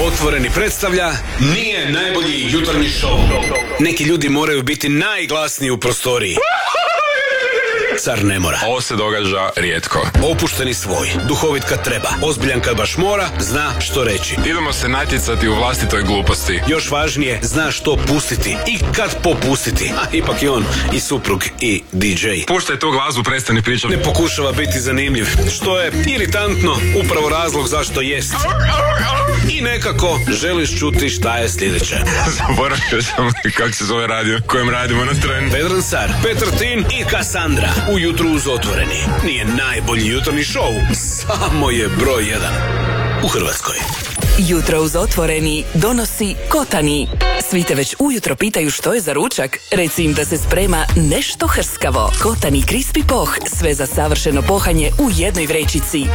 Otvoreni predstavlja nije najbolji jutarnji šou. Neki ljudi moraju biti najglasniji u prostoriji. Car ne mora. Ovo se događa rijetko. Opušteni svoj, duhovit kad treba, ozbiljan kad baš mora, zna što reći. Idemo se natjecati u vlastitoj gluposti. Još važnije, zna što pustiti i kad popustiti. A ipak je on i suprug i DJ. Puštaj tu glazbu, prestani pričati. Ne pokušava biti zanimljiv, što je iritantno, upravo razlog zašto jest. I nekako želiš čuti šta je sljedeće. Zaboravio sam kako se zove radio kojem radimo na Trend. Vedran Car, Petar Tin i Kassandra. Ujutro uz Otvoreni. Nije najbolji jutarnji šou, samo je broj 1 u Hrvatskoj. Jutro uz Otvoreni donosi Kotani. Svi te već ujutro pitaju što je za ručak. Reci im da se sprema nešto hrskavo. Kotani Crispy Poh, sve za savršeno pohanje u jednoj vrećici.